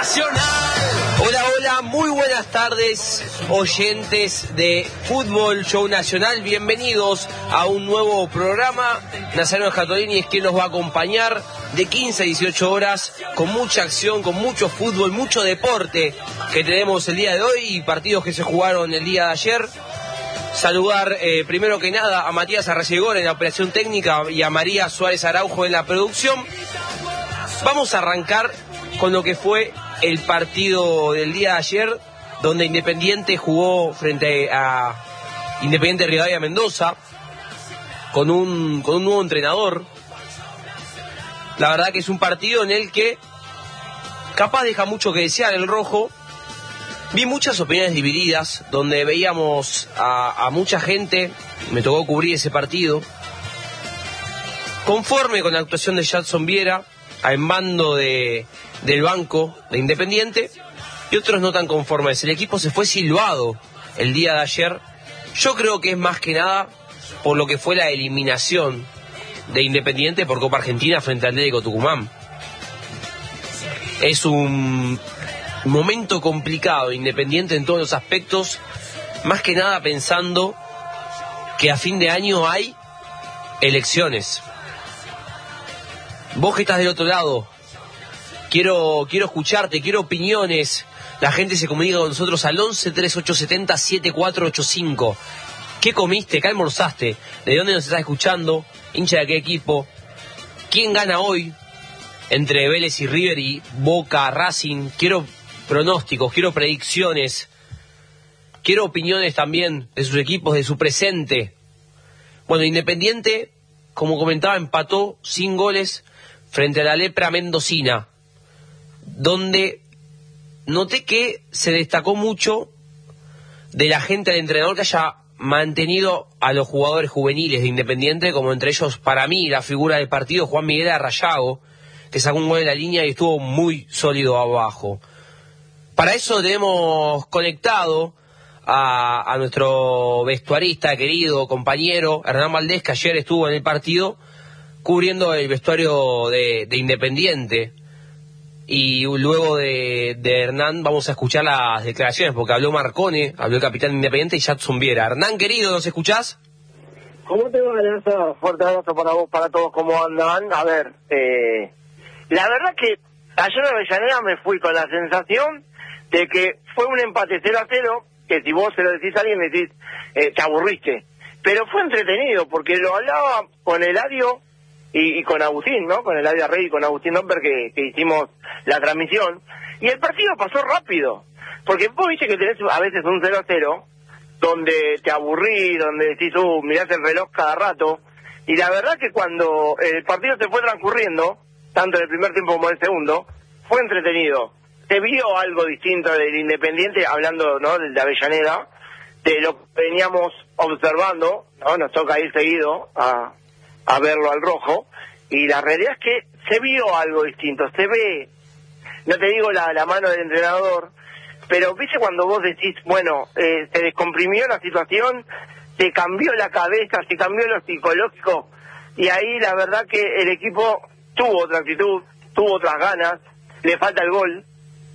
Hola, hola, muy buenas tardes, oyentes de Fútbol Show Nacional. Bienvenidos a un nuevo programa. Nazareno Scatolini es quien nos va a acompañar de 15 a 18 horas con mucha acción, con mucho fútbol, mucho deporte que tenemos el día de hoy y partidos que se jugaron el día de ayer. Saludar primero que nada a Matías Arrecegor en la operación técnica y a María Suárez Araujo en la producción. Vamos a arrancar con lo que fue el partido del día de ayer, donde Independiente jugó frente a Independiente Rivadavia Mendoza con un nuevo entrenador. La verdad que es un partido en el que capaz deja mucho que desear el rojo. Vi muchas opiniones divididas, donde veíamos a mucha gente, me tocó cubrir ese partido, conforme con la actuación de Jadson Viera, en mando del banco de Independiente, y otros no tan conformes. El equipo se fue silbado el día de ayer. Yo creo que es más que nada por lo que fue la eliminación de Independiente por Copa Argentina frente al Atlético Tucumán. Es un momento complicado, Independiente en todos los aspectos, más que nada pensando que a fin de año hay elecciones. Vos que estás del otro lado, quiero escucharte, quiero opiniones. La gente se comunica con nosotros al 11 3870 7485. ¿Qué comiste? ¿Qué almorzaste? ¿De dónde nos estás escuchando? ¿Hincha de qué equipo? ¿Quién gana hoy entre Vélez y River y Boca, Racing? Quiero pronósticos, quiero predicciones, quiero opiniones también de sus equipos, de su presente. Bueno, Independiente, como comentaba, empató sin goles frente a la Lepra mendocina, donde noté que se destacó mucho de la gente del entrenador que haya mantenido a los jugadores juveniles de Independiente, como entre ellos, para mí, la figura del partido, Juan Miguel Arrayago, que sacó un gol en la línea y estuvo muy sólido abajo. Para eso tenemos conectado a nuestro vestuarista, querido compañero Hernán Valdés, que ayer estuvo en el partido cubriendo el vestuario de Independiente. Y luego de Hernán vamos a escuchar las declaraciones, porque habló Marcone, habló el capitán de Independiente y Jadson Viera. Hernán, querido, ¿nos escuchás? ¿Cómo te va, Lanza? Fuerte abrazo para vos, para todos, ¿cómo andan? A ver, la verdad que ayer en Avellaneda me fui con la sensación de que fue un empate 0-0, que si vos se lo decís a alguien, le decís, te aburriste. Pero fue entretenido, porque lo hablaba con Eladio y con Agustín, ¿no? Con Eladio Rey y con Agustín Domper, que hicimos la transmisión. Y el partido pasó rápido, porque vos viste que tenés a veces un 0-0, donde te aburrís, donde decís, mirás el reloj cada rato. Y la verdad que cuando el partido se fue transcurriendo, tanto en el primer tiempo como en el segundo, fue entretenido. Se vio algo distinto del Independiente, hablando, ¿no?, del de Avellaneda, de lo que veníamos observando, ¿no? Nos toca ir seguido a verlo al rojo, y la realidad es que se vio algo distinto, se ve, no te digo la mano del entrenador, pero viste cuando vos decís, bueno, se descomprimió la situación, se cambió la cabeza, se cambió lo psicológico, y ahí la verdad que el equipo tuvo otra actitud, tuvo otras ganas, le falta el gol.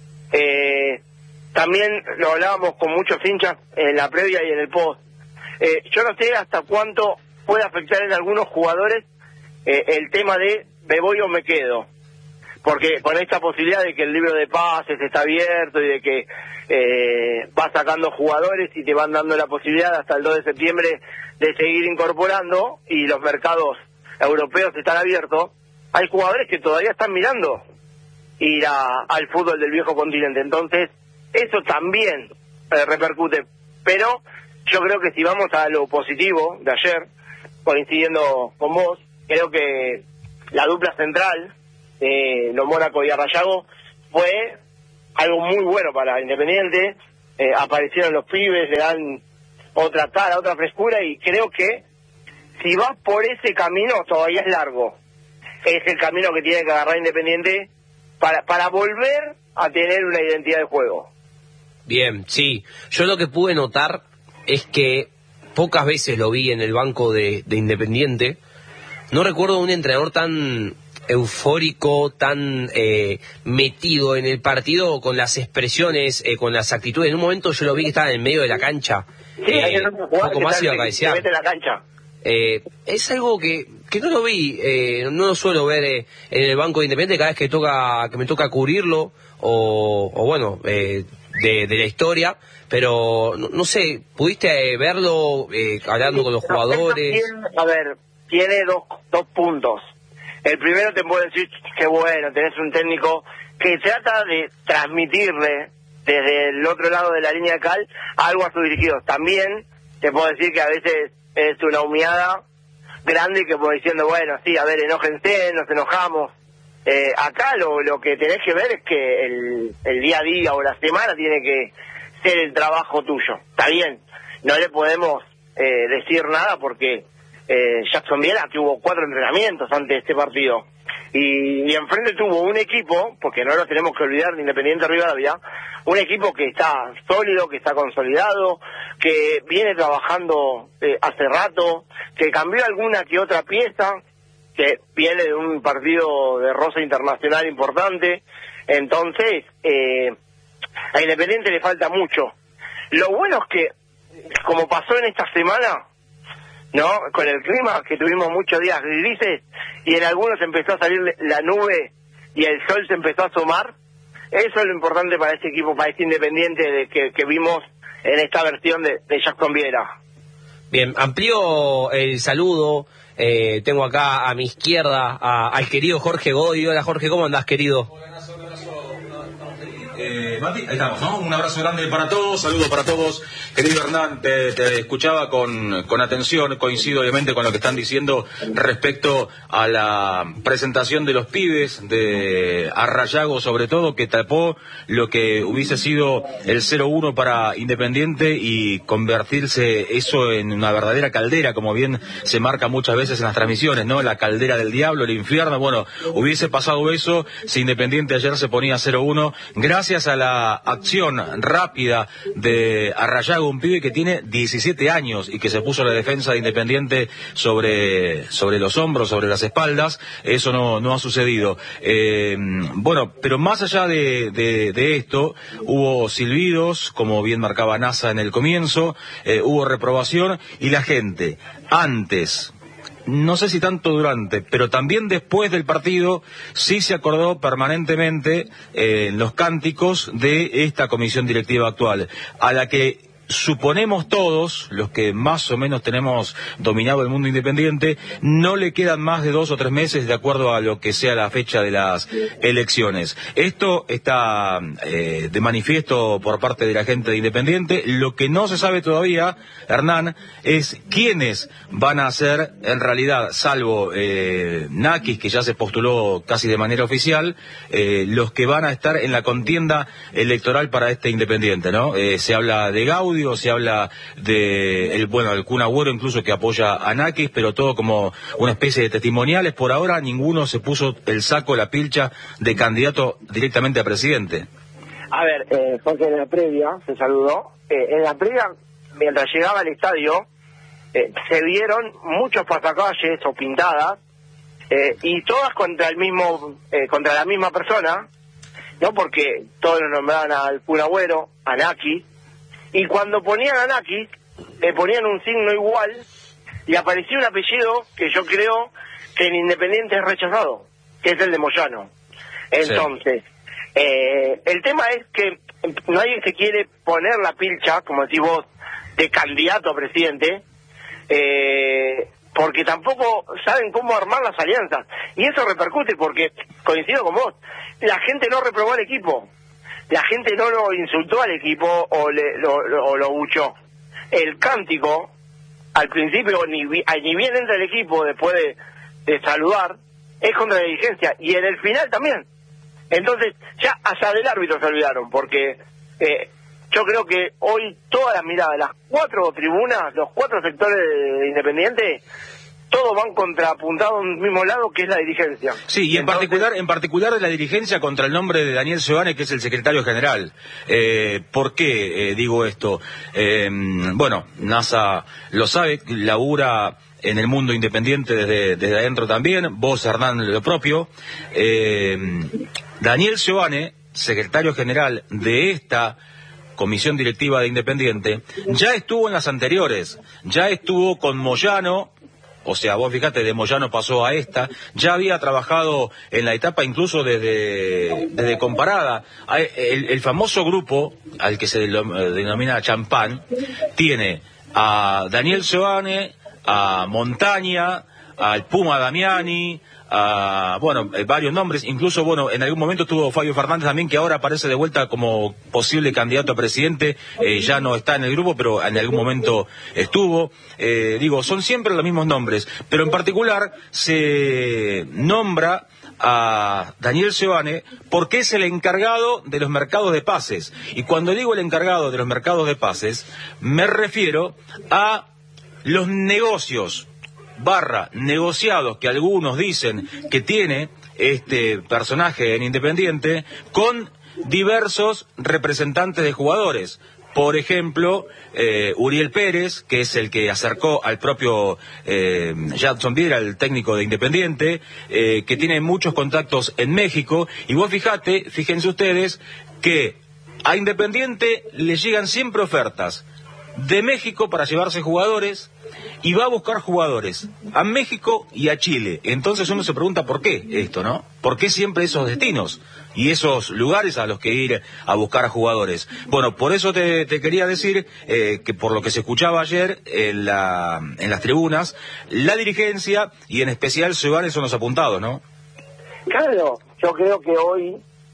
También lo hablábamos con muchos hinchas en la previa y en el post. Yo no sé hasta cuánto puede afectar en algunos jugadores el tema de me voy o me quedo, porque con esta posibilidad de que el libro de pases está abierto y de que va sacando jugadores y te van dando la posibilidad hasta el 2 de septiembre de seguir incorporando, y los mercados europeos están abiertos, hay jugadores que todavía están mirando ir al fútbol del viejo continente. Entonces eso también repercute, pero yo creo que si vamos a lo positivo de ayer, coincidiendo con vos, creo que la dupla central de Lo Mónaco y Arrayago fue algo muy bueno para Independiente. Aparecieron los pibes, le dan otra cara, otra frescura, y creo que si vas por ese camino todavía es largo. Es el camino que tiene que agarrar Independiente para volver a tener una identidad de juego. Bien, sí. Yo lo que pude notar es que pocas veces lo vi en el banco de Independiente. No recuerdo un entrenador tan eufórico, tan metido en el partido, con las expresiones, con las actitudes. En un momento yo lo vi que estaba en el medio de la cancha. Sí, hay que poco más iba a cabecear. Se mete en la cancha. Es algo que no lo vi, no lo suelo ver en el banco de Independiente cada vez que me toca cubrirlo, o bueno, de la historia, pero no sé, ¿pudiste verlo hablando con los jugadores? A ver, tiene dos puntos. El primero te puedo decir que bueno, tenés un técnico que trata de transmitirle desde el otro lado de la línea de cal algo a sus dirigidos. También te puedo decir que a veces es una humeada grande que como diciendo, bueno, sí, a ver, enójense, nos enojamos. Acá lo que tenés que ver es que el día a día o la semana tiene que ser el trabajo tuyo. Está bien, no le podemos decir nada porque Jackson Viera que hubo 4 entrenamientos antes de este partido. Y enfrente tuvo un equipo, porque no lo tenemos que olvidar de Independiente Rivadavia, un equipo que está sólido, que está consolidado, que viene trabajando hace rato, que cambió alguna que otra pieza, que viene de un partido de rosa internacional importante. Entonces, a Independiente le falta mucho. Lo bueno es que, como pasó en esta semana, ¿no? Con el clima, que tuvimos muchos días grises y en algunos empezó a salir la nube y el sol se empezó a asomar. Eso es lo importante para este equipo, para este Independiente que vimos en esta versión de Jackson Viera. Bien, amplío el saludo. Tengo acá a mi izquierda al querido Jorge Godoy. Hola Jorge, ¿cómo andás, querido? Hola, Mati, ahí estamos, ¿no? Un abrazo grande para todos, saludos para todos. Querido Hernán, te escuchaba con atención, coincido obviamente con lo que están diciendo respecto a la presentación de los pibes, de Arrayago sobre todo, que tapó lo que hubiese sido el 0-1 para Independiente y convertirse eso en una verdadera caldera, como bien se marca muchas veces en las transmisiones, ¿no? La caldera del diablo, el infierno. Bueno, hubiese pasado eso si Independiente ayer se ponía 0-1, gracias a la acción rápida de Arrayago, un pibe que tiene 17 años y que se puso la defensa de Independiente sobre los hombros, sobre las espaldas. Eso no ha sucedido. Bueno, pero más allá de esto, hubo silbidos, como bien marcaba NASA en el comienzo, hubo reprobación y la gente, antes, no sé si tanto durante, pero también después del partido, sí se acordó permanentemente los cánticos de esta comisión directiva actual, a la que suponemos todos, los que más o menos tenemos dominado el mundo independiente, no le quedan más de 2 o 3 meses de acuerdo a lo que sea la fecha de las elecciones. Esto está de manifiesto por parte de la gente de Independiente. Lo que no se sabe todavía, Hernán, es quiénes van a ser en realidad, salvo Nakis, que ya se postuló casi de manera oficial, los que van a estar en la contienda electoral para este Independiente, ¿no? Se habla de Gaudí, se habla de el Kun Agüero incluso, que apoya a Nakis, pero todo como una especie de testimoniales. Por ahora ninguno se puso el saco, la pilcha de candidato directamente a presidente. A ver, Jorge, en la previa se saludó. En la previa, mientras llegaba al estadio, se vieron muchos pasacalles o pintadas, y todas contra contra la misma persona, ¿no? Porque todos lo nombraban al Kun Agüero, a Nakis. Y cuando ponían a Nakis, le ponían un signo igual y aparecía un apellido que yo creo que en Independiente es rechazado, que es el de Moyano. Entonces, sí. El tema es que nadie se quiere poner la pilcha, como decís vos, de candidato a presidente, porque tampoco saben cómo armar las alianzas. Y eso repercute porque, coincido con vos, la gente no reprobó al equipo. La gente no lo insultó al equipo o lo buchó. El cántico, al principio, ni bien entra el equipo después de saludar, es contra la dirigencia. Y en el final también. Entonces, ya hasta del árbitro se olvidaron, porque yo creo que hoy todas las miradas, las 4 tribunas, los 4 sectores de Independiente, todos van contrapuntados a un mismo lado, que es la dirigencia. Sí, y entonces, en particular de la dirigencia contra el nombre de Daniel Seoane, que es el secretario general. ¿Por qué digo esto? Bueno, NASA lo sabe, labura en el mundo independiente desde adentro también, vos, Hernán, lo propio. Daniel Seoane, secretario general de esta comisión directiva de Independiente, ya estuvo en las anteriores, ya estuvo con Moyano. O sea, vos fíjate, de Moyano pasó a esta, ya había trabajado en la etapa incluso desde comparada. El famoso grupo, al que se denomina Champán, tiene a Daniel Seoane, a Montaña, al Puma Damiani, varios nombres, incluso, en algún momento estuvo Fabio Fernández también, que ahora aparece de vuelta como posible candidato a presidente, ya no está en el grupo, pero en algún momento estuvo. Son siempre los mismos nombres, pero en particular se nombra a Daniel Seoane porque es el encargado de los mercados de pases. Y cuando digo el encargado de los mercados de pases, me refiero a los negocios negociados que algunos dicen que tiene este personaje en Independiente con diversos representantes de jugadores. Por ejemplo, Uriel Pérez, que es el que acercó al propio Jadson Viera, el técnico de Independiente, que tiene muchos contactos en México. Y vos fíjense ustedes que a Independiente le llegan siempre ofertas de México para llevarse jugadores, y va a buscar jugadores a México y a Chile. Entonces uno se pregunta por qué esto, ¿no? ¿Por qué siempre esos destinos y esos lugares a los que ir a buscar a jugadores? Bueno, por eso te quería decir que por lo que se escuchaba ayer en las tribunas, la dirigencia y en especial Seoane son los apuntados, ¿no? Claro, yo creo que hoy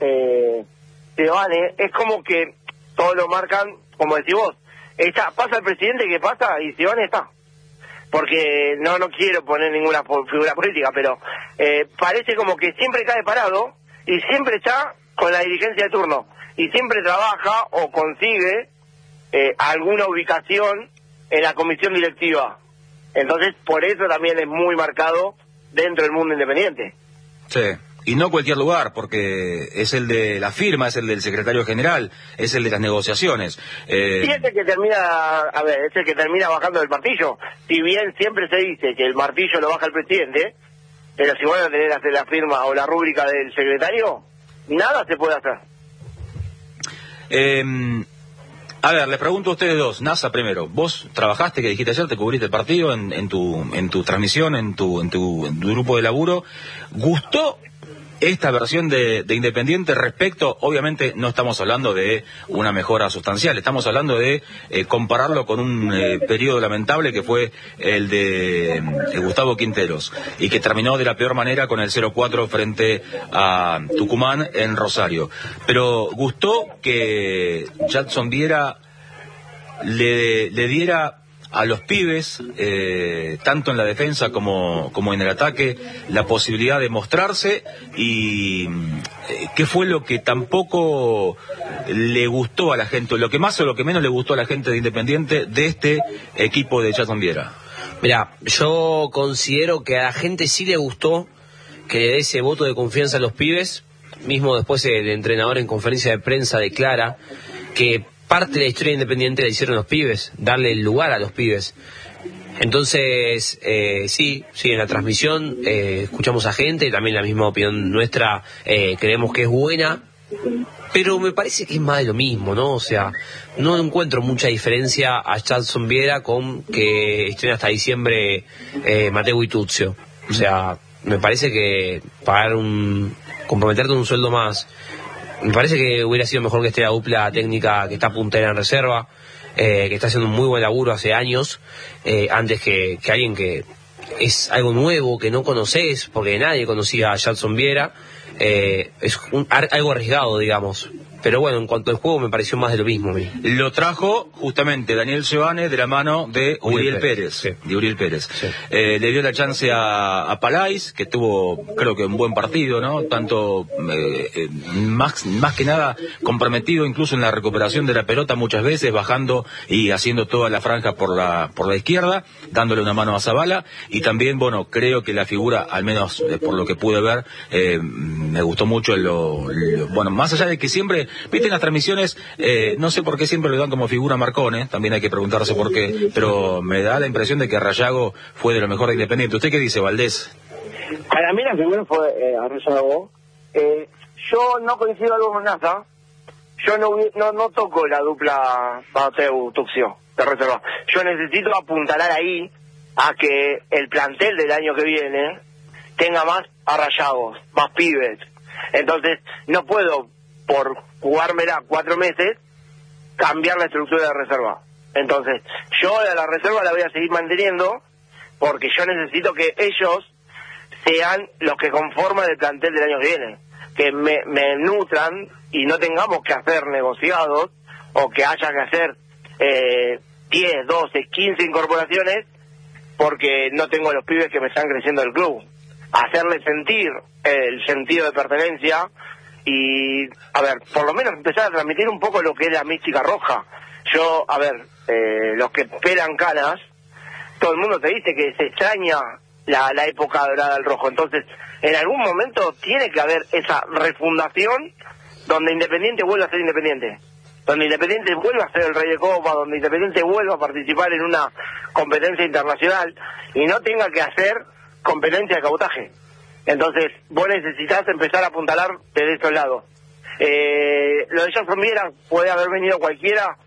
Seoane es como que todos lo marcan, como decís vos, pasa el presidente que pasa y Seoane está. Porque no quiero poner ninguna figura política, pero parece como que siempre cae parado y siempre está con la dirigencia de turno y siempre trabaja o consigue alguna ubicación en la comisión directiva. Entonces, por eso también es muy marcado dentro del mundo independiente. Sí. Y no cualquier lugar, porque es el de la firma, es el del secretario general, es el de las negociaciones. Sí, es el que termina bajando del martillo. Si bien siempre se dice que el martillo lo baja el presidente, pero si van a tener la firma o la rúbrica del secretario, nada se puede hacer. Les pregunto a ustedes dos. Nasa primero, vos trabajaste, que dijiste ayer, te cubriste el partido en tu transmisión, en tu grupo de laburo. ¿Gustó esta versión de Independiente respecto? Obviamente no estamos hablando de una mejora sustancial, estamos hablando de compararlo con un periodo lamentable que fue el de Gustavo Quinteros, y que terminó de la peor manera con el 0-4 frente a Tucumán en Rosario. Pero gustó que Jadson Viera le diera a los pibes, tanto en la defensa como en el ataque, la posibilidad de mostrarse. Y ¿qué fue lo que tampoco le gustó a la gente, lo que más o lo que menos le gustó a la gente de Independiente de este equipo de Jadson Viera? Mirá, yo considero que a la gente sí le gustó que le dé ese voto de confianza a los pibes. Mismo después el entrenador en conferencia de prensa declara que parte de la historia Independiente la hicieron los pibes, darle el lugar a los pibes. Entonces, sí, en la transmisión escuchamos a gente, también la misma opinión nuestra creemos que es buena, pero me parece que es más de lo mismo, ¿no? O sea, no encuentro mucha diferencia a Jadson Viera con que estén hasta diciembre Mateo y Tuzio. O sea, me parece que comprometerte un sueldo más, me parece que hubiera sido mejor que esté la dupla técnica que está puntera en reserva, que está haciendo un muy buen laburo hace años, antes que alguien que es algo nuevo, que no conoces, porque nadie conocía a Jadson Viera. Es algo arriesgado, digamos. Pero bueno, en cuanto al juego me pareció más de lo mismo a mí. Lo trajo justamente Daniel Seoane de la mano de Uriel Pérez. Sí. De Uriel Pérez. Sí. Le dio la chance a Palais, que tuvo, creo que un buen partido, ¿no? Tanto, más que nada comprometido incluso en la recuperación de la pelota muchas veces, bajando y haciendo toda la franja por la izquierda, dándole una mano a Zavala. Y también, bueno, creo que la figura, al menos por lo que pude ver, me gustó mucho bueno, más allá de que siempre viste en las transmisiones, no sé por qué siempre le dan como figura a Marcone, también hay que preguntarse por qué, pero me da la impresión de que Rayago fue de lo mejor de Independiente. ¿Usted qué dice, Valdés? Para mí la figura fue Rayago. Yo no coincido algo con NASA. Yo no toco la dupla Mateu-Tuxio de reserva. Yo necesito apuntalar ahí a que el plantel del año que viene tenga más arrayados, más pibes. Entonces, no puedo, por jugármela 4 meses, cambiar la estructura de reserva. Entonces, yo a la reserva la voy a seguir manteniendo, porque yo necesito que ellos sean los que conforman el plantel del año que viene. Que me nutran y no tengamos que hacer negociados o que haya que hacer 10, 12, 15 incorporaciones porque no tengo los pibes que me están creciendo del club. Hacerles sentir el sentido de pertenencia y, a ver, por lo menos empezar a transmitir un poco lo que es la mística roja. Yo, a ver, los que pelan canas, todo el mundo te dice que se extraña la época dorada del rojo. Entonces, en algún momento tiene que haber esa refundación donde Independiente vuelva a ser Independiente, donde Independiente vuelva a ser el Rey de Copa, donde Independiente vuelva a participar en una competencia internacional y no tenga que hacer competencia de cabotaje. Entonces, vos necesitas empezar a apuntalar desde estos lados. Lo de Jackson Viera puede haber venido cualquiera,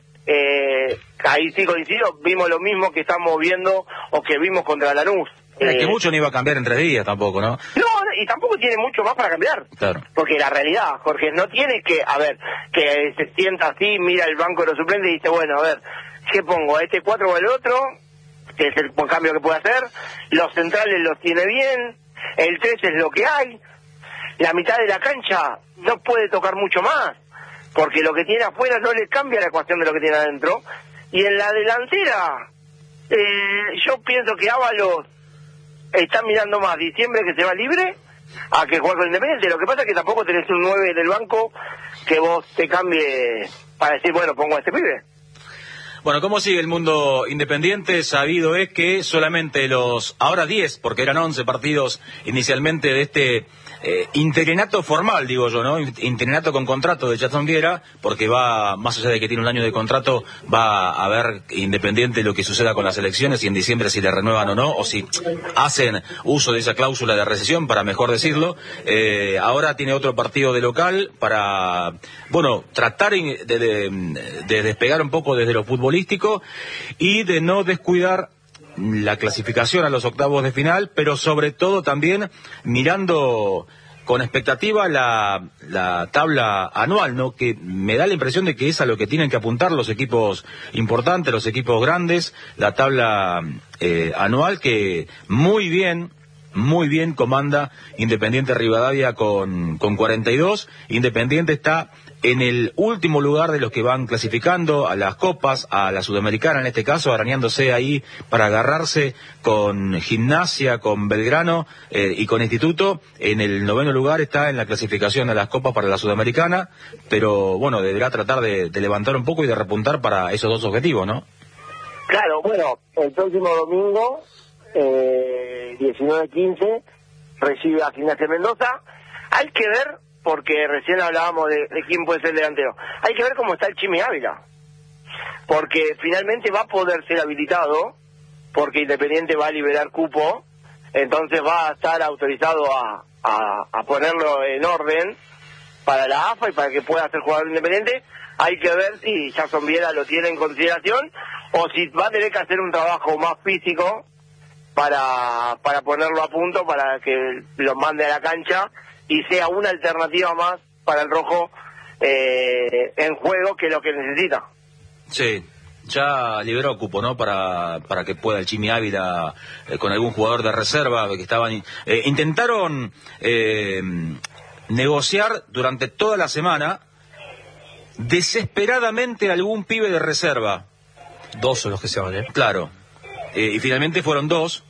ahí sí coincido, vimos lo mismo que estamos viendo o que vimos contra Lanús. Es que mucho no iba a cambiar en 3 días tampoco, ¿no? No, y tampoco tiene mucho más para cambiar. Claro. Porque la realidad, Jorge, no tiene que, a ver, que se sienta así, mira el banco de los suplentes y dice, bueno, a ver, ¿qué pongo? ¿A este 4 o el otro? Que es el cambio que puede hacer. Los centrales los tiene bien. El 3 es lo que hay. La mitad de la cancha no puede tocar mucho más. Porque lo que tiene afuera no le cambia la ecuación de lo que tiene adentro. Y en la delantera, yo pienso que Ábalos está mirando más diciembre que se va libre a que jugar con Independiente. Lo que pasa es que tampoco tenés un 9 del banco que vos te cambie para decir, bueno, pongo a este pibe. Bueno, ¿cómo sigue el mundo independiente? Sabido es que solamente los, ahora 10, porque eran 11 partidos inicialmente de este interinato formal, digo yo, ¿no? Interinato con contrato de Jackson Viera, porque va, más allá de que tiene un año de contrato, va a ver independiente lo que suceda con las elecciones y en diciembre si le renuevan o no, o si hacen uso de esa cláusula de recesión, para mejor decirlo. Ahora tiene otro partido de local para, bueno, tratar de despegar un poco desde lo futbolístico y de no descuidar la clasificación a los octavos de final, pero sobre todo también mirando con expectativa la tabla anual, ¿no? Que me da la impresión de que es a lo que tienen que apuntar los equipos importantes, los equipos grandes, la tabla anual que muy bien comanda Independiente Rivadavia con 42. Independiente está en el último lugar de los que van clasificando a las copas, a la Sudamericana en este caso, arañándose ahí para agarrarse con Gimnasia, con Belgrano y con Instituto. En el 9º lugar está en la clasificación a las copas para la Sudamericana, pero bueno, deberá tratar de levantar un poco y de repuntar para esos dos objetivos, ¿no? Claro, bueno, el próximo domingo 19-15 recibe a Gimnasia Mendoza. Hay que ver, porque recién hablábamos de quién puede ser el delantero, hay que ver cómo está el Chimi Ávila, porque finalmente va a poder ser habilitado, porque Independiente va a liberar cupo, entonces va a estar autorizado a ponerlo en orden para la AFA y para que pueda ser jugador Independiente. Hay que ver si Jackson Viera lo tiene en consideración o si va a tener que hacer un trabajo más físico para ponerlo a punto, para que lo mande a la cancha y sea una alternativa más para el rojo en juego, que es lo que necesita. Sí, ya liberó cupo, ¿no? Para que pueda el Chimi Ávila con algún jugador de reserva que estaban... intentaron negociar durante toda la semana desesperadamente algún pibe de reserva. 2 son los que se van, ¿eh? Claro. Y finalmente fueron 2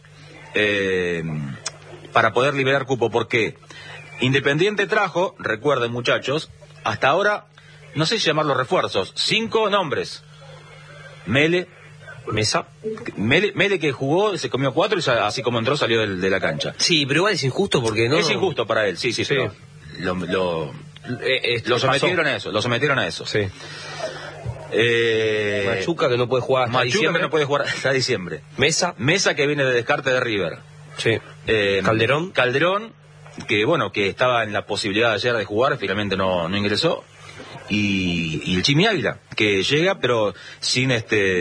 para poder liberar cupo. ¿Por qué? Independiente trajo, recuerden muchachos, hasta ahora, no sé si llamarlos refuerzos, 5 nombres. Mele que jugó, se comió 4 y así como entró salió de la cancha. Sí, pero igual es injusto porque no... Es injusto para él, sí. Lo sometieron a eso. Sí. Machuca, que no puede jugar hasta diciembre. Que no puede jugar hasta diciembre. Mesa, que viene de descarte de River. Sí. Calderón, que estaba en la posibilidad de ayer de jugar, finalmente no ingresó. Y el Chimi Ávila, que llega, pero sin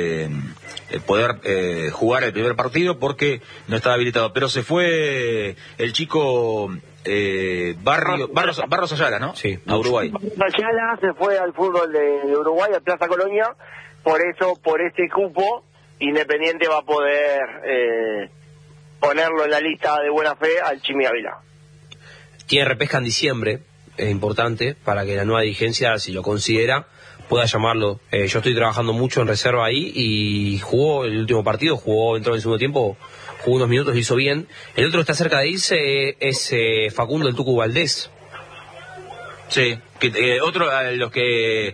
poder jugar el primer partido porque no estaba habilitado. Pero se fue el chico Barros Ayala, ¿no? Sí. A Uruguay. Ayala se fue al fútbol de Uruguay, a Plaza Colonia. Por eso, por ese cupo, Independiente va a poder ponerlo en la lista de buena fe al Chimi Ávila. Tiene repesca en diciembre, es importante para que la nueva dirigencia, si lo considera, pueda llamarlo. Yo estoy trabajando mucho en reserva ahí y jugó el último partido, entró en el segundo tiempo, jugó unos minutos, lo hizo bien. El otro que está cerca de irse es Facundo el Tucu Valdés. Sí, otro a los que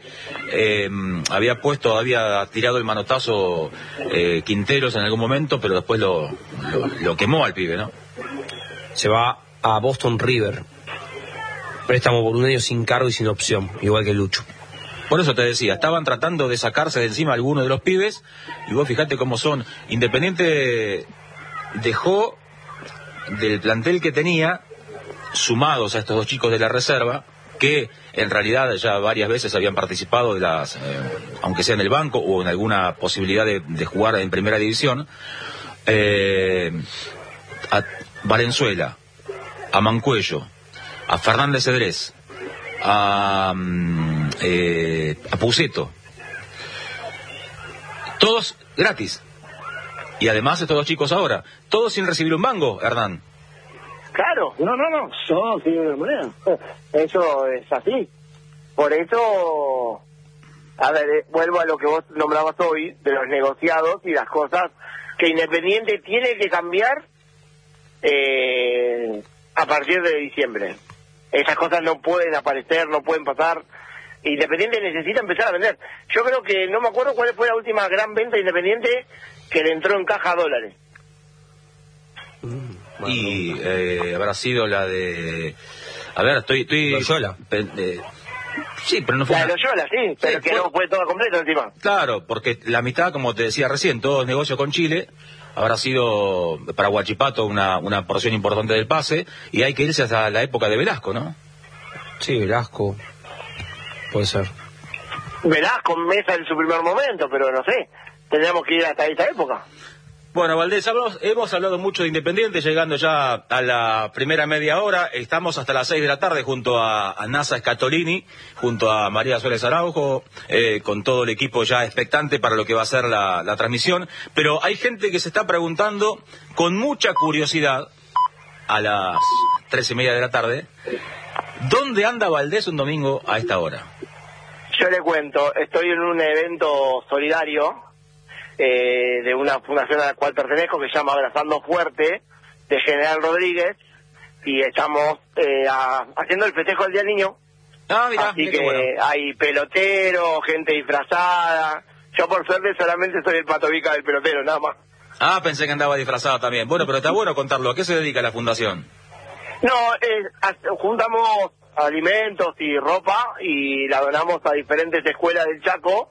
había tirado el manotazo Quinteros en algún momento, pero después lo quemó al pibe, ¿no? Se va a Boston River. Préstamo por 1 año sin cargo y sin opción, igual que Lucho. Por eso te decía, estaban tratando de sacarse de encima algunos de los pibes, y vos fijate cómo son. Independiente dejó del plantel que tenía, sumados a estos 2 chicos de la reserva, que en realidad ya varias veces habían participado de las, aunque sea en el banco o en alguna posibilidad de jugar en primera división, a Valenzuela, a Mancuello, a Fernández Cedrés, a Puceto, todos gratis. Y además estos 2 chicos ahora, todos sin recibir un mango, Hernán. Claro, no, yo sí de moneda. Eso es así. Por eso, a ver, vuelvo a lo que vos nombrabas hoy, de los negociados y las cosas que Independiente tiene que cambiar a partir de diciembre. Esas cosas no pueden aparecer, no pueden pasar. Independiente necesita empezar a vender. Yo creo que, no me acuerdo cuál fue la última gran venta de Independiente que le entró en caja a dólares. Y habrá sido la de... A ver, estoy... Loyola. Sí, pero no fue... La de Loyola, sí, pero que no fue todo completo encima. Claro, porque la mitad, como te decía recién, todo el negocio con Chile, habrá sido para Huachipato una porción importante del pase, y hay que irse hasta la época de Velasco, ¿no? Sí, Velasco. Puede ser. Velasco, Mesa en su primer momento, pero no sé, tendríamos que ir hasta esa época. Bueno, Valdés, hemos hablado mucho de Independiente, llegando ya a la primera media hora. Estamos hasta las 6 de la tarde junto a Nasa Scatolini, junto a María Suárez Araujo, con todo el equipo ya expectante para lo que va a ser la transmisión. Pero hay gente que se está preguntando con mucha curiosidad, a las 3:30 de la tarde, ¿dónde anda Valdés un domingo a esta hora? Yo le cuento, estoy en un evento solidario de una fundación a la cual pertenezco, que se llama Abrazando Fuerte, de General Rodríguez, y estamos haciendo el festejo del Día del Niño. Mirá, así que bueno. hay peloteros, gente disfrazada. Yo por suerte solamente soy el patobica del pelotero, nada más. Pensé que andaba disfrazado también. Bueno, pero está bueno contarlo. ¿A qué se dedica la fundación? No, juntamos alimentos y ropa y la donamos a diferentes escuelas del Chaco.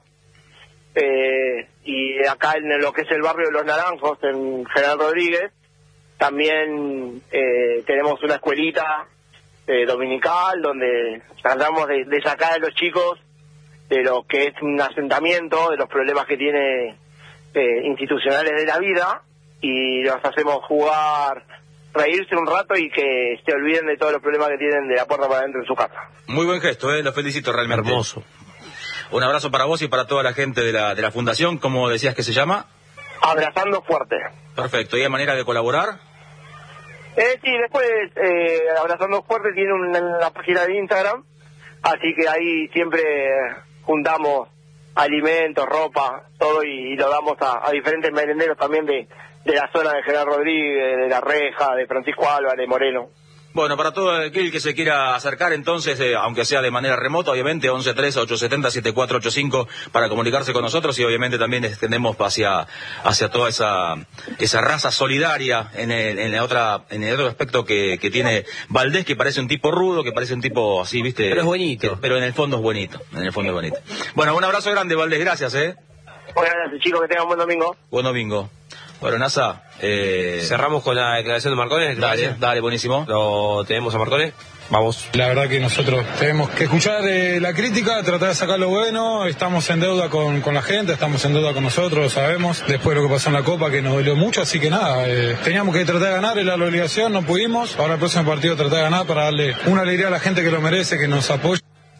Y acá en lo que es el barrio de Los Naranjos, en General Rodríguez, también tenemos una escuelita dominical donde tratamos de sacar a los chicos de lo que es un asentamiento, de los problemas que tiene institucionales de la vida, y los hacemos jugar, reírse un rato y que se olviden de todos los problemas que tienen de la puerta para adentro en su casa. Muy buen gesto, lo felicito realmente. Hermoso. Un abrazo para vos y para toda la gente de la fundación. ¿Cómo decías que se llama? Abrazando Fuerte. Perfecto. ¿Y hay manera de colaborar? Sí, después Abrazando Fuerte tiene una página de Instagram, así que ahí siempre juntamos alimentos, ropa, todo, y lo damos a diferentes merenderos también de la zona de General Rodríguez, de La Reja, de Francisco Álvarez, Moreno. Bueno, para todo aquel que se quiera acercar, entonces, aunque sea de manera remota, obviamente, 11-3-870-7485 para comunicarse con nosotros, y obviamente también extendemos hacia toda esa raza solidaria en el otro aspecto que tiene Valdés, que parece un tipo rudo, que parece un tipo así, ¿viste? Pero es bonito. Pero en el fondo es bonito, Bueno, un abrazo grande, Valdés, gracias, Buenas noches, chicos, que tengan un buen domingo. Buen domingo. Bueno, NASA, cerramos con la declaración de Marcones. Dale, buenísimo. Lo tenemos a Marcones. Vamos. La verdad que nosotros tenemos que escuchar la crítica, tratar de sacar lo bueno. Estamos en deuda con la gente, estamos en deuda con nosotros, lo sabemos. Después de lo que pasó en la Copa, que nos dolió mucho, así que nada, teníamos que tratar de ganar, era la obligación, no pudimos. Ahora el próximo partido tratar de ganar para darle una alegría a la gente que lo merece, que nos apoya.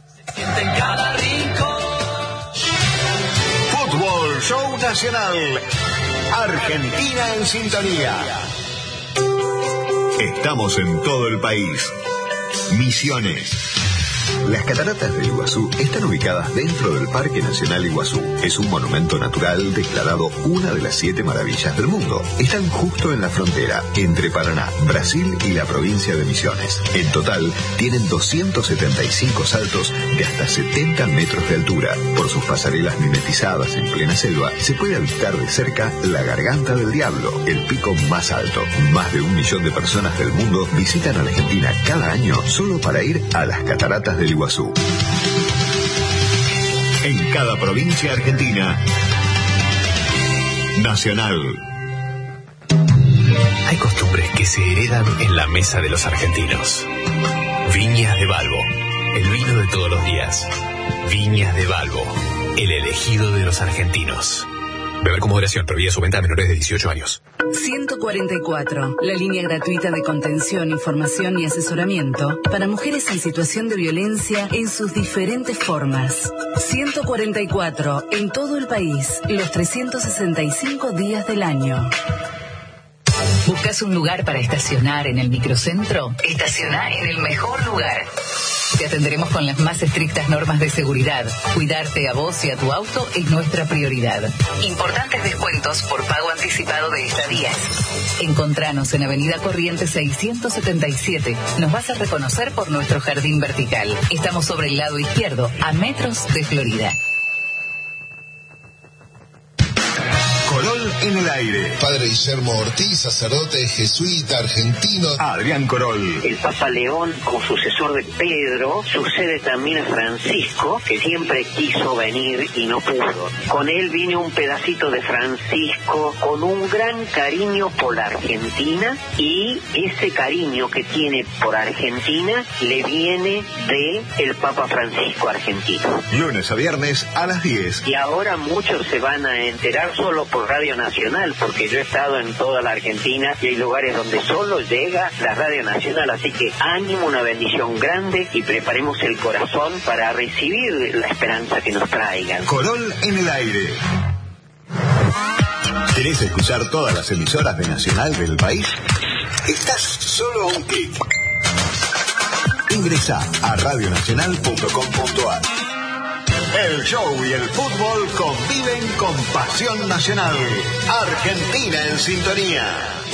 Fútbol Show Nacional. Argentina en sintonía. Estamos en todo el país. Misiones. Las cataratas del Iguazú están ubicadas dentro del Parque Nacional Iguazú. Es un monumento natural declarado una de las 7 maravillas del mundo. Están justo en la frontera entre Paraná, Brasil y la provincia de Misiones. En total, tienen 275 saltos de hasta 70 metros de altura. Por sus pasarelas mimetizadas en plena selva, se puede avistar de cerca la Garganta del Diablo, el pico más alto. Más de 1 millón de personas del mundo visitan a Argentina cada año solo para ir a las cataratas del Iguazú. En cada provincia argentina. Nacional. Hay costumbres que se heredan en la mesa de los argentinos. Viñas de Balbo, el vino de todos los días. Viñas de Balbo, el elegido de los argentinos. Beber con moderación, prohibida su venta a menores de 18 años. 144, la línea gratuita de contención, información y asesoramiento para mujeres en situación de violencia en sus diferentes formas. 144, en todo el país, los 365 días del año. ¿Buscas un lugar para estacionar en el microcentro? Estaciona en el mejor lugar. Te atenderemos con las más estrictas normas de seguridad. Cuidarte a vos y a tu auto es nuestra prioridad. Importantes descuentos por pago anticipado de estadías. Encontranos en Avenida Corrientes 677. Nos vas a reconocer por nuestro jardín vertical. Estamos sobre el lado izquierdo, a metros de Florida. Corol en el aire. Padre Guillermo Ortiz, sacerdote jesuita argentino. Adrián Corol. El Papa León, como sucesor de Pedro, sucede también a Francisco, que siempre quiso venir y no pudo. Con él viene un pedacito de Francisco con un gran cariño por la Argentina, y ese cariño que tiene por Argentina le viene de el Papa Francisco argentino. Lunes a viernes a las 10. Y ahora muchos se van a enterar solo por Radio Nacional, porque yo he estado en toda la Argentina y hay lugares donde solo llega la Radio Nacional, así que ánimo, una bendición grande, y preparemos el corazón para recibir la esperanza que nos traigan. Corol en el aire. ¿Querés escuchar todas las emisoras de Nacional del país? Estás solo a un clic. Ingresá a radionacional.com.ar. El show y el fútbol conviven con pasión nacional. Argentina en sintonía.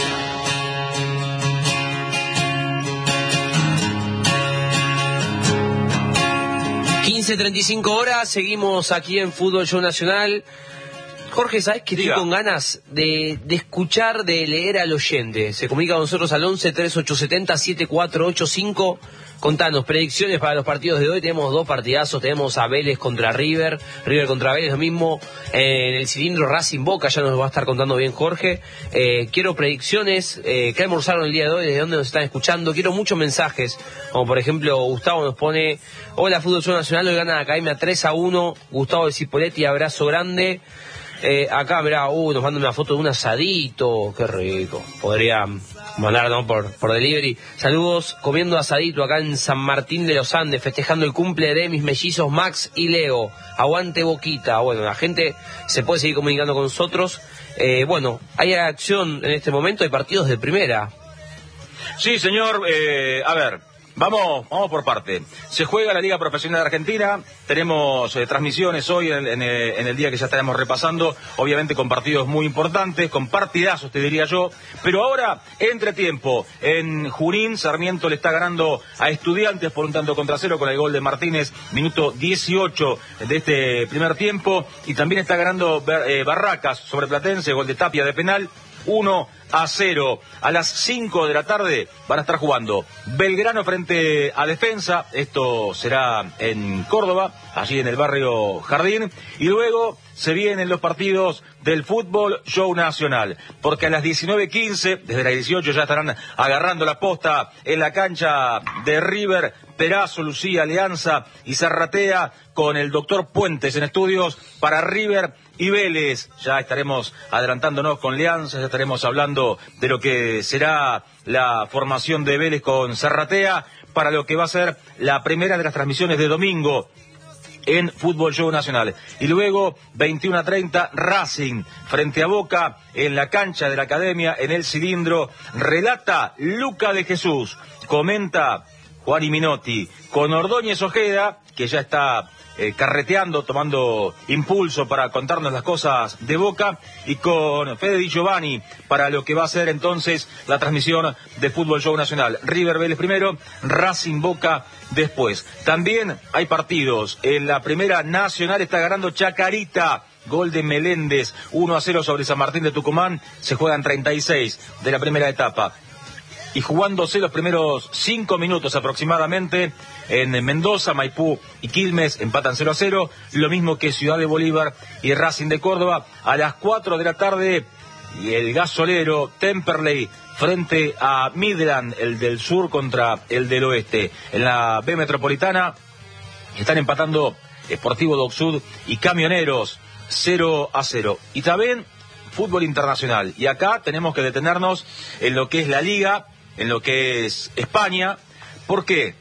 15:35 horas, seguimos aquí en Fútbol Show Nacional. Jorge, ¿sabes que estoy con ganas de escuchar, de leer al oyente? Se comunica con nosotros al 11-3870-7485. Contanos, predicciones para los partidos de hoy. Tenemos 2 partidazos, tenemos a Vélez contra River, River contra Vélez, lo mismo en el cilindro Racing Boca, ya nos va a estar contando bien Jorge. Quiero predicciones, ¿qué almorzaron el día de hoy? ¿Desde dónde nos están escuchando? Quiero muchos mensajes, como por ejemplo Gustavo nos pone: hola, Fútbol Show Nacional, hoy gana la Academia 3-1, Gustavo de Cipoletti, abrazo grande. Acá, mirá, nos mandan una foto de un asadito, qué rico. Podría mandar, ¿no? Por delivery. Saludos, comiendo asadito acá en San Martín de los Andes, festejando el cumple de mis mellizos Max y Leo. Aguante Boquita. Bueno, la gente se puede seguir comunicando con nosotros. Bueno, hay acción en este momento, hay partidos de primera. Sí, señor, a ver, Vamos por parte. Se juega la Liga Profesional de Argentina. Tenemos transmisiones hoy en el día que ya estaremos repasando, obviamente con partidos muy importantes, con partidazos te diría yo. Pero ahora, entretiempo, en Junín, Sarmiento le está ganando a Estudiantes por un tanto contra cero con el gol de Martínez, minuto 18 de este primer tiempo. Y también está ganando Barracas sobre Platense, gol de Tapia de penal. 1-0. A las 5 de la tarde van a estar jugando Belgrano frente a Defensa. Esto será en Córdoba, allí en el barrio Jardín. Y luego se vienen los partidos del fútbol show nacional. Porque a las 19:15, desde las 18 ya estarán agarrando la posta en la cancha de River, Perazo, Lucía, Alianza y Zarratea, con el doctor Puentes en estudios para River y Vélez. Ya estaremos adelantándonos con Alianza, ya estaremos hablando de lo que será la formación de Vélez con Zarratea para lo que va a ser la primera de las transmisiones de domingo en Fútbol Show Nacional. Y luego, 21:30, Racing frente a Boca en la cancha de la Academia, en el Cilindro. Relata Luca de Jesús, comenta Juan Minotti, con Ordóñez Ojeda, que ya está carreteando, tomando impulso para contarnos las cosas de Boca, y con Fede Di Giovanni para lo que va a ser entonces la transmisión de Fútbol Show Nacional. River Vélez primero, Racing Boca después. También hay partidos. En la Primera Nacional está ganando Chacarita, gol de Meléndez, 1-0 sobre San Martín de Tucumán. Se juegan 36 de la primera etapa. Y jugándose los primeros 5 minutos aproximadamente, en Mendoza, Maipú y Quilmes empatan 0-0, lo mismo que Ciudad de Bolívar y Racing de Córdoba. A las 4 de la tarde, y el gasolero Temperley frente a Midland, el del sur contra el del oeste. En la B Metropolitana están empatando Sportivo Dock Sud y Camioneros 0-0. Y también fútbol internacional. Y acá tenemos que detenernos en lo que es la Liga, en lo que es España. ¿Por qué?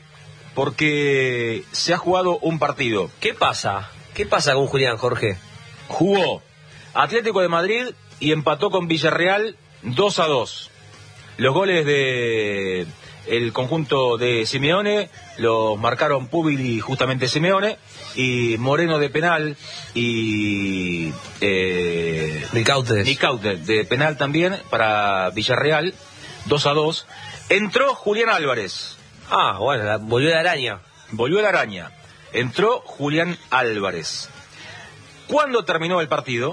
Porque se ha jugado un partido. ¿Qué pasa? ¿Qué pasa con Julián, Jorge? Jugó Atlético de Madrid y empató con Villarreal 2-2. Los goles de el conjunto de Simeone los marcaron Púbil y justamente Simeone, y Moreno de penal y Ricaute de penal también para Villarreal, 2-2. Entró Julián Álvarez. Ah, bueno, volvió la araña. Volvió la araña. Entró Julián Álvarez. ¿Cuándo terminó el partido?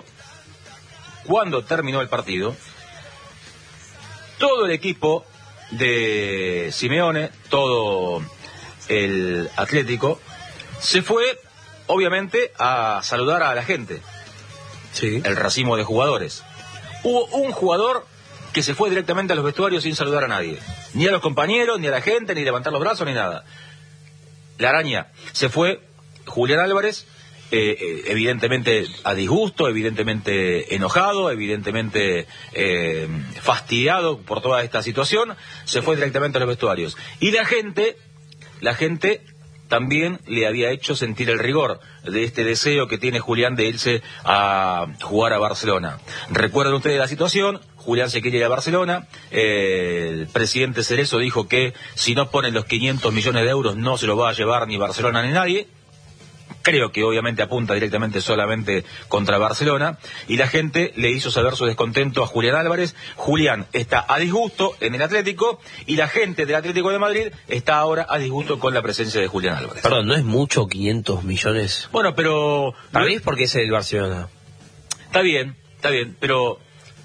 Todo el equipo de Simeone, todo el Atlético, se fue, obviamente, a saludar a la gente. Sí. El racimo de jugadores. Hubo un jugador que se fue directamente a los vestuarios sin saludar a nadie. Ni a los compañeros, ni a la gente, ni levantar los brazos, ni nada. La araña. Se fue Julián Álvarez, evidentemente a disgusto, evidentemente enojado, evidentemente fastidiado por toda esta situación. Se fue directamente a los vestuarios. Y la gente también le había hecho sentir el rigor de este deseo que tiene Julián de irse a jugar a Barcelona. Recuerden ustedes la situación. Julián se quiere ir a Barcelona. El presidente Cerezo dijo que si no ponen los 500 millones de euros no se los va a llevar ni Barcelona ni nadie. Creo que obviamente apunta directamente solamente contra Barcelona, y la gente le hizo saber su descontento a Julián Álvarez. Julián está a disgusto en el Atlético, y la gente del Atlético de Madrid está ahora a disgusto con la presencia de Julián Álvarez. Perdón, ¿no es mucho 500 millones? Bueno, pero... Para mí es porque es el Barcelona. Está bien, pero...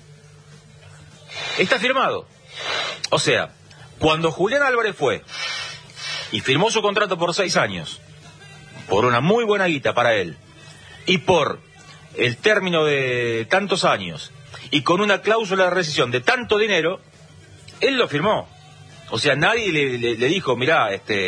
está firmado. O sea, cuando Julián Álvarez fue y firmó su contrato por 6 años... por una muy buena guita para él, y por el término de tantos años, y con una cláusula de rescisión de tanto dinero, él lo firmó. O sea, nadie le dijo, mirá,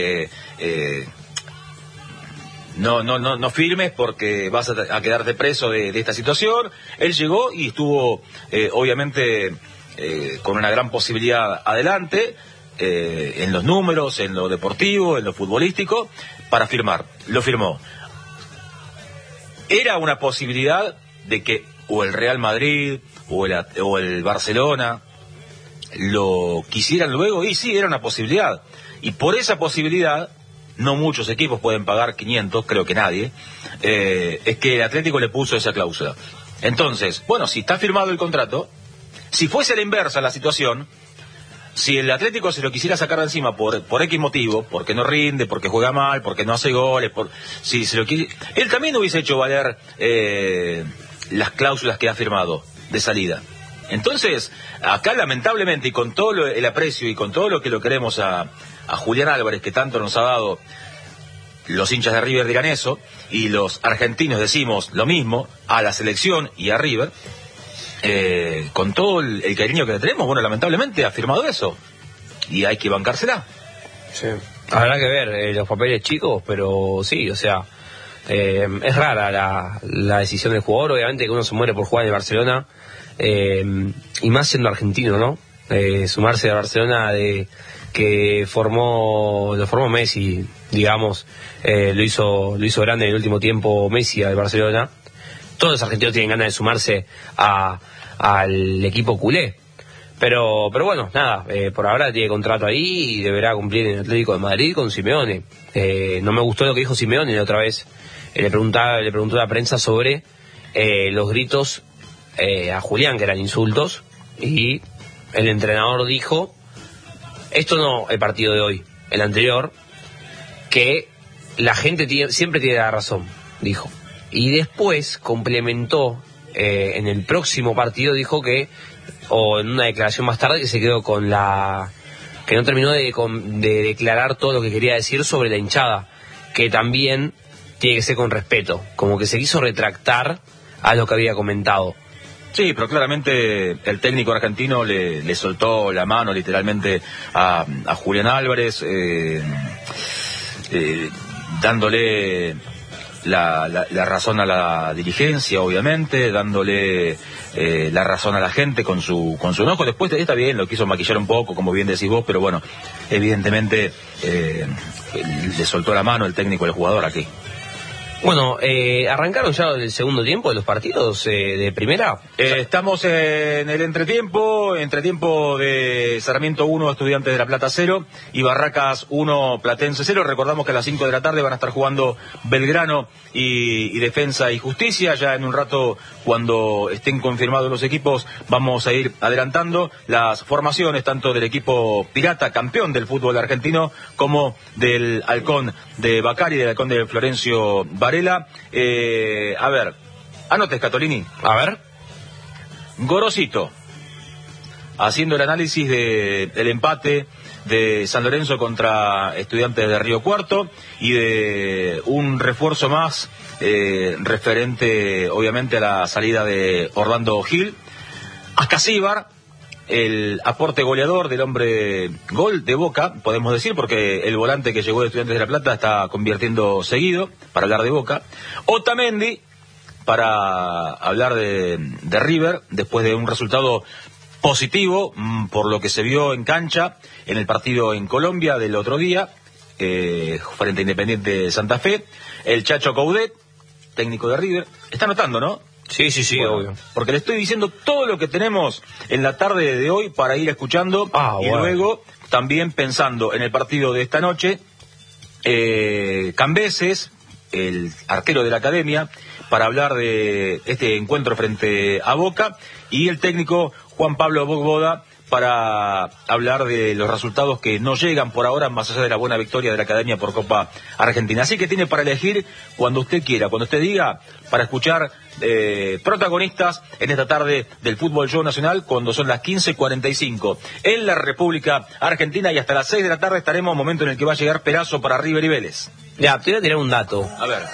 no firmes porque vas a quedarte preso de esta situación. Él llegó y estuvo, obviamente, con una gran posibilidad adelante, en los números, en lo deportivo, en lo futbolístico, para firmar. Lo firmó. Era una posibilidad de que o el Real Madrid o el Barcelona lo quisieran luego, y sí, era una posibilidad. Y por esa posibilidad, no muchos equipos pueden pagar 500, creo que nadie, es que el Atlético le puso esa cláusula. Entonces, bueno, si está firmado el contrato, si fuese la inversa la situación, si el Atlético se lo quisiera sacar de encima por X motivo, porque no rinde, porque juega mal, porque no hace goles, si se lo él también hubiese hecho valer las cláusulas que ha firmado de salida. Entonces, acá lamentablemente, y con todo el aprecio y con todo lo que lo queremos a Julián Álvarez, que tanto nos ha dado, los hinchas de River dirán eso, y los argentinos decimos lo mismo, a la selección y a River, con todo el cariño que le tenemos, bueno, lamentablemente ha firmado eso, y hay que bancársela. Sí. Habrá que ver los papeles chicos, pero sí, o sea, es rara la decisión del jugador, obviamente que uno se muere por jugar en el Barcelona, y más siendo argentino, ¿no? Sumarse a Barcelona que lo formó Messi, digamos, lo hizo grande en el último tiempo Messi al Barcelona. Todos los argentinos tienen ganas de sumarse al equipo culé, pero bueno, nada, por ahora tiene contrato ahí y deberá cumplir en el Atlético de Madrid con Simeone. No me gustó lo que dijo Simeone la otra vez. Le preguntó a la prensa sobre los gritos a Julián, que eran insultos, y el entrenador dijo: esto no el partido de hoy, el anterior, que la gente siempre tiene la razón, dijo. Y después complementó, en el próximo partido dijo que, o en una declaración más tarde, que se quedó con que no terminó de declarar todo lo que quería decir sobre la hinchada, que también tiene que ser con respeto, como que se quiso retractar a lo que había comentado. Sí, pero claramente el técnico argentino le soltó la mano literalmente a Julián Álvarez, dándole la razón a la dirigencia, obviamente, dándole la razón a la gente con su enojo. Después está bien, lo quiso maquillar un poco, como bien decís vos, pero bueno, evidentemente le soltó la mano el técnico al jugador aquí. Bueno, ¿arrancaron ya el segundo tiempo de los partidos de primera? Estamos en el entretiempo de Sarmiento 1, Estudiantes de La Plata 0, y Barracas 1, Platense 0. Recordamos que a las 5 de la tarde van a estar jugando Belgrano y Defensa y Justicia. Ya en un rato, cuando estén confirmados los equipos, vamos a ir adelantando las formaciones, tanto del equipo Pirata, campeón del fútbol argentino, como del Halcón de Bacari, del Halcón de Florencio Varela. A ver, anotes, Catolini. A ver. Gorosito, haciendo el análisis del empate de San Lorenzo contra Estudiantes de Río Cuarto y de un refuerzo más referente, obviamente, a la salida de Orlando Gil. Ascasíbar, el aporte goleador del hombre gol de Boca, podemos decir, porque el volante que llegó de Estudiantes de La Plata está convirtiendo seguido, para hablar de Boca. Otamendi, para hablar de River, después de un resultado positivo, por lo que se vio en cancha en el partido en Colombia del otro día, frente a Independiente de Santa Fe. El Chacho Coudet, técnico de River, está anotando, ¿no? Sí, bueno, obvio. Porque le estoy diciendo todo lo que tenemos en la tarde de hoy para ir escuchando, y bueno, luego también pensando en el partido de esta noche. Cambeses, el arquero de la academia, para hablar de este encuentro frente a Boca, y el técnico Juan Pablo Bogboda, para hablar de los resultados que no llegan por ahora, más allá de la buena victoria de la Academia por Copa Argentina. Así que tiene para elegir cuando usted quiera, cuando usted diga, para escuchar protagonistas en esta tarde del Fútbol Show Nacional, cuando son las 15:45 en la República Argentina, y hasta las 6 de la tarde estaremos, momento en el que va a llegar Perazo para River y Vélez. Ya, te voy a tirar un dato. A ver.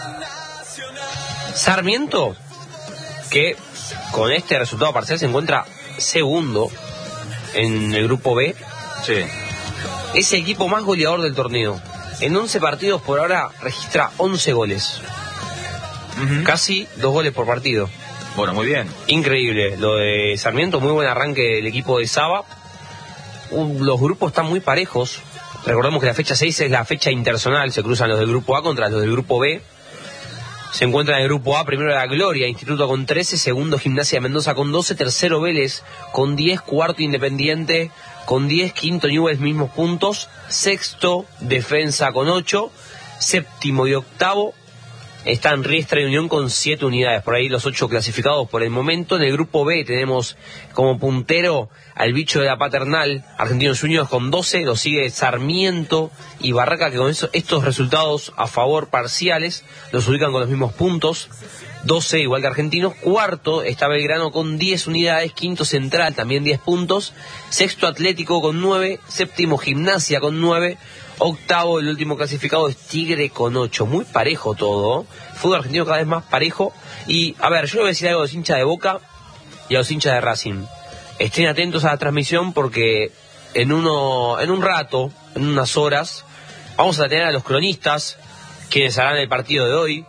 Sarmiento, que con este resultado parcial se encuentra segundo en el grupo B. Sí. Es el equipo más goleador del torneo. En 11 partidos por ahora registra 11 goles. Casi 2 goles por partido. Bueno, muy bien. Increíble lo de Sarmiento, muy buen arranque del equipo de Saba. Los grupos están muy parejos. Recordemos que la fecha 6 es la fecha interzonal, se cruzan los del grupo A contra los del grupo B. se encuentra en el grupo A, primero La Gloria, Instituto con 13, segundo Gimnasia de Mendoza con 12, tercero Vélez con 10, cuarto Independiente con 10, quinto Newell's mismos puntos, sexto Defensa con 8, séptimo y octavo están Riestra y Unión con 7 unidades, por ahí los 8 clasificados por el momento. En el grupo B tenemos como puntero al bicho de la Paternal, Argentinos Juniors con 12, lo sigue Sarmiento y Barraca, que con estos resultados a favor parciales los ubican con los mismos puntos, 12 igual que Argentinos. Cuarto está Belgrano con 10 unidades, quinto Central también 10 puntos, sexto Atlético con 9, séptimo Gimnasia con 9, octavo, el último clasificado es Tigre con 8. Muy parejo todo. Fútbol argentino cada vez más parejo. Y, a ver, yo le voy a decir algo a los hinchas de Boca y a los hinchas de Racing. Estén atentos a la transmisión porque en un rato, en unas horas, vamos a tener a los cronistas quienes harán el partido de hoy.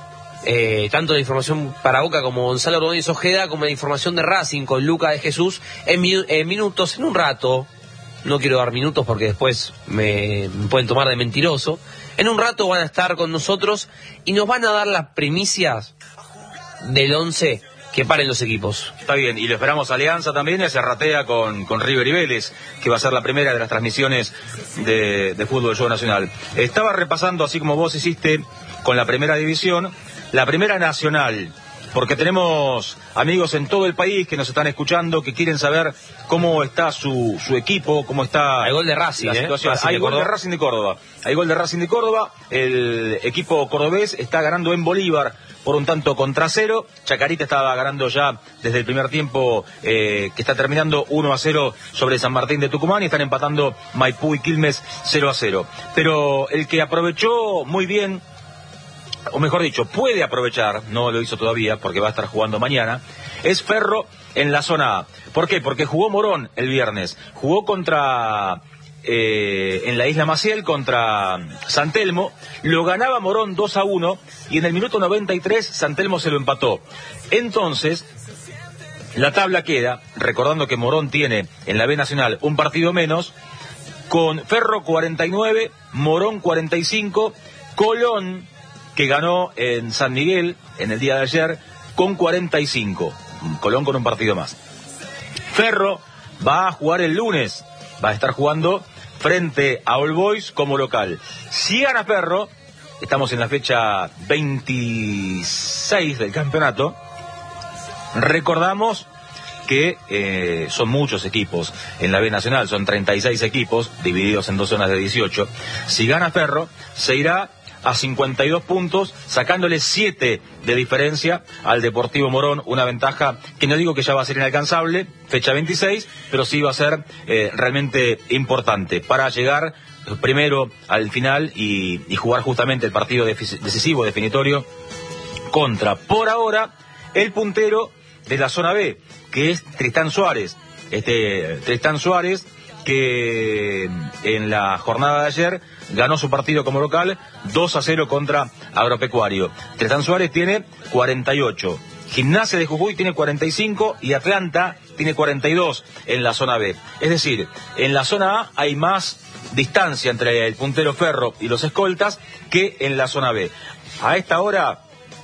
Tanto la información para Boca como Gonzalo Rodríguez Ojeda, como la información de Racing con Luca de Jesús en minutos, en un rato. No quiero dar minutos porque después me pueden tomar de mentiroso. En un rato van a estar con nosotros y nos van a dar las primicias del 11 que paren los equipos. Está bien, y lo esperamos a Alianza también, y se ratea con River y Vélez, que va a ser la primera de las transmisiones de fútbol del Juego Nacional. Estaba repasando, así como vos hiciste con la primera división, la primera nacional, porque tenemos amigos en todo el país que nos están escuchando, que quieren saber cómo está su equipo, cómo está... Hay gol de Racing, Hay gol de Racing de Córdoba. Hay gol de Racing de Córdoba. El equipo cordobés está ganando en Bolívar por un tanto contra 0. Chacarita estaba ganando ya desde el primer tiempo, que está terminando 1-0 sobre San Martín de Tucumán, y están empatando Maipú y Quilmes 0-0. Pero el que aprovechó muy bien, o mejor dicho, puede aprovechar, no lo hizo todavía porque va a estar jugando mañana, es Ferro en la zona A. ¿Por qué? Porque jugó Morón el viernes, jugó en la Isla Maciel contra San Telmo, lo ganaba Morón 2-1 y en el minuto 93 San Telmo se lo empató. Entonces, la tabla queda, recordando que Morón tiene en la B Nacional un partido menos, con Ferro 49, Morón 45, Colón, que ganó en San Miguel en el día de ayer, con 45. Colón con un partido más. Ferro va a jugar el lunes, va a estar jugando frente a All Boys como local. Si gana Ferro, estamos en la fecha 26 del campeonato, recordamos que son muchos equipos en la B Nacional, son 36 equipos divididos en 2 zonas de 18. Si gana Ferro, se irá a 52 puntos, sacándole 7 de diferencia al Deportivo Morón, una ventaja que no digo que ya va a ser inalcanzable, fecha 26, pero sí va a ser realmente importante para llegar primero al final y jugar justamente el partido decisivo, definitorio, contra, por ahora, el puntero de la zona B, que es Tristán Suárez. Tristán Suárez, que en la jornada de ayer ganó su partido como local 2-0 contra Agropecuario. Tristán Suárez tiene 48, Gimnasia de Jujuy tiene 45 y Atlanta tiene 42 en la zona B. Es decir, en la zona A hay más distancia entre el puntero Ferro y los escoltas que en la zona B. A esta hora,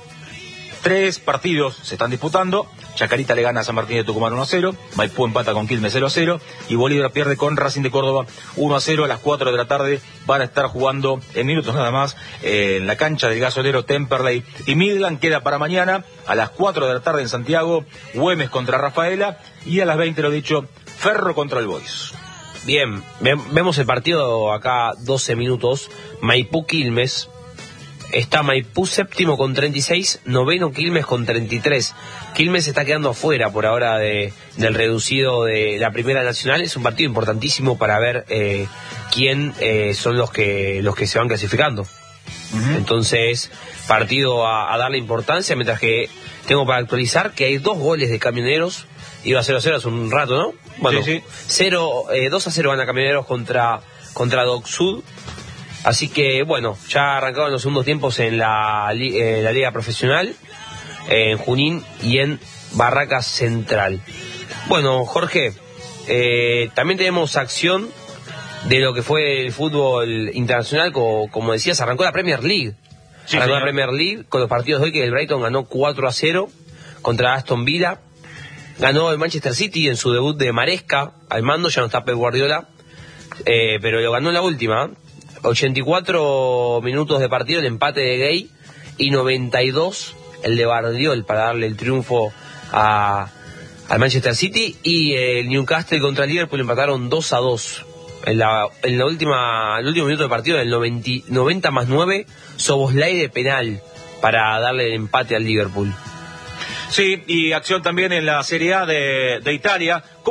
3 partidos se están disputando. Chacarita le gana a San Martín de Tucumán 1-0, Maipú empata con Quilmes 0-0 y Bolívar pierde con Racing de Córdoba 1-0. A las 4 de la tarde van a estar jugando en minutos nada más en la cancha del Gasolero Temperley y Midland. Queda para mañana a las 4 de la tarde en Santiago, Güemes contra Rafaela, y a las 20, lo dicho, Ferro contra el Boys. Bien, vemos el partido acá, 12 minutos, Maipú Quilmes. Está Maipú séptimo con 36, noveno Quilmes con 33. Quilmes se está quedando afuera por ahora del reducido de la Primera Nacional. Es un partido importantísimo para ver quién son los que se van clasificando. Uh-huh. Entonces, partido a darle importancia, mientras que tengo para actualizar que hay 2 goles de Camioneros. Iba 0-0 hace un rato, ¿no? Bueno, sí. 2-0 gana Camioneros contra Doc Sud. Así que, bueno, ya arrancaron los segundos tiempos en la Liga Profesional, en Junín y en Barracas Central. Bueno, Jorge, también tenemos acción de lo que fue el fútbol internacional. Como decías, arrancó la Premier League. Sí, ganó la señor. Premier League con los partidos de hoy, que el Brighton ganó 4-0 contra Aston Villa. Ganó el Manchester City en su debut de Maresca al mando, ya no está Pep Guardiola, pero lo ganó en la última. 84 minutos de partido, el empate de Gay, y 92 el de Bardiol para darle el triunfo al Manchester City. Y el Newcastle contra el Liverpool empataron 2-2 en el último minuto de partido, en el 90 más 9, Soboslai de penal para darle el empate al Liverpool. Sí, y acción también en la Serie A de Italia.